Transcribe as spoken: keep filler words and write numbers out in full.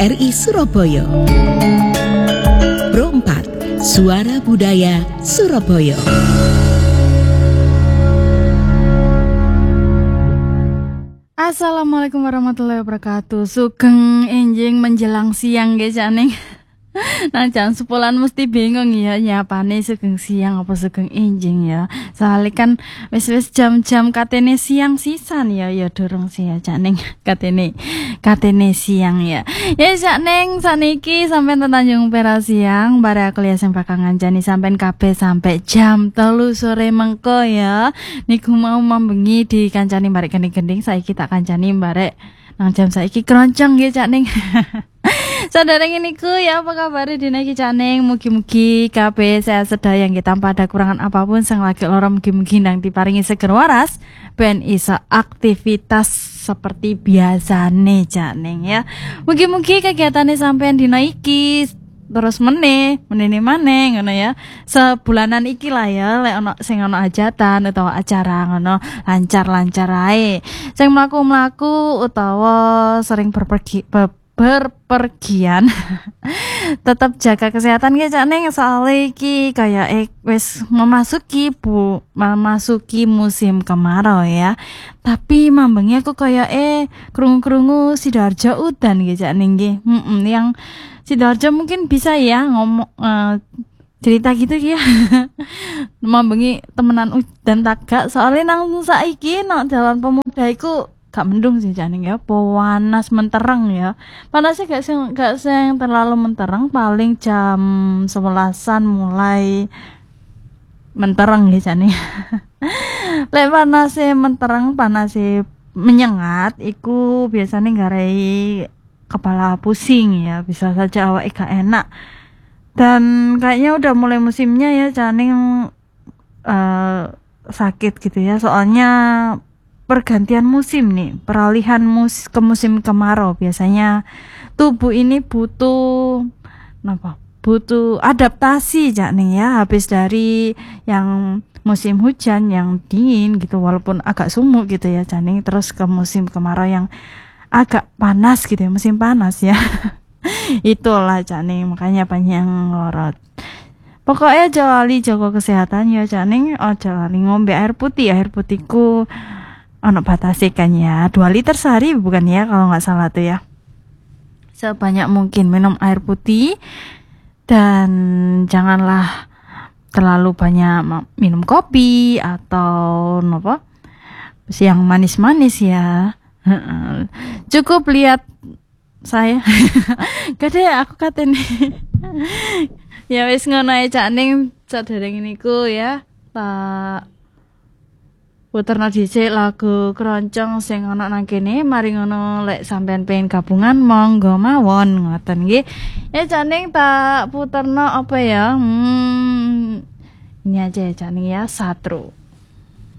R I Surabaya. Pro empat Suara Budaya Surabaya. Assalamualaikum warahmatullahi wabarakatuh. Sugeng enjing menjelang siang guys ning. Nah jam sepulan mesti bingung ya nyapane sugeng siang apa sugeng enjing ya. Soalnya kan wis-wis jam-jam katene siang sisan ya ya dorong sih ya cak ning katene katene siang ya. Ya cak ning saniki sampean Tanjung Perak siang bare aku lihat sing bakal ngancani sampean kabeh sampai jam telu sore mengko ya. Niku mau mambengi di kancani barek gending-gending saiki tak kancani barek nang jam saiki keroncong ya cak ning. Saudara niku ya apa kabar dina iki cak ning mugi-mugi kabeh sehat sedaya nggih tanpa ada kurangan apapun sing lagi lara mugi-mugi nang diparingi seger waras ben iso aktivitas seperti biasane cak ning ya. Mugi-mugi kegiatane sampean dina iki terus meneh menene maneh ngono ya. Sebulanan iki lah ya lek ana sing ana hajatan utawa acara ngono lancar-lancar ae. Sing mlaku-mlaku utawa sering berpergi ber, berpergian tetap jaga kesehatan ya cak ning soalnya iki kayak eh, wis memasuki bu memasuki musim kemarau ya. Tapi mambengi aku kayak eh krungu-krungu Sidoarjo udan ya cak ning nggih. Heeh yang Sidoarjo mungkin bisa ya ngomong uh, cerita gitu ya. Mambengi temenan udan tagak soalnya nang saiki nang Jalan Pemuda iku gak mendung sih janing ya, panas mentereng ya. Panasnya gak sing gak sing terlalu mentereng, paling jam sebelasan mulai mentereng ya janing. Lek panasnya mentereng, panasnya menyengat, iku biasanya garai kepala pusing ya, bisa saja awak gak enak. Dan kayaknya udah mulai musimnya ya janing uh, sakit gitu ya, soalnya pergantian musim nih, peralihan mus ke musim kemarau. Biasanya tubuh ini butuh apa? Butuh adaptasi cak nih ya, habis dari yang musim hujan yang dingin gitu walaupun agak sumuk gitu ya cak nih, terus ke musim kemarau yang agak panas gitu ya, musim panas ya. Itulah cak nih, makanya banyak ngorot. Pokoknya jangan lali jaga kesehatan ya cak nih, oh jangan lali ngombe air putih. Air putihku ono batasi kan ya, dua liter sehari bukan ya kalau nggak salah tuh ya. Sebanyak mungkin minum air putih dan janganlah terlalu banyak minum kopi atau apa yang manis-manis ya. Cukup lihat saya. Gak deh aku katanya. Ya wis ngono ae cak ning sadereng niku ya. Tak puterno dhisik lagu keroncong sing ana nang kene, mari ngono lek sampean pengen gabungan monggo mawon ngoten nggih. Ya janing tak puterno apa ya? Hmm, ini aja ya janing ya Satru.